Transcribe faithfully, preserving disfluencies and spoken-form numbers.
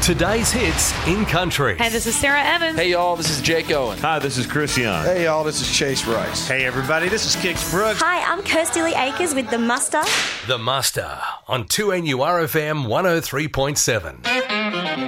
Today's hits in country. Hey, this is Sarah Evans. Hey, y'all, this is Jake Owen. Hi, this is Chris Young. Hey, y'all, this is Chase Rice. Hey, everybody, this is Kix Brooks. Hi, I'm Kirsty Lee Akers with The Muster. The Muster on two N U R F M one oh three point seven.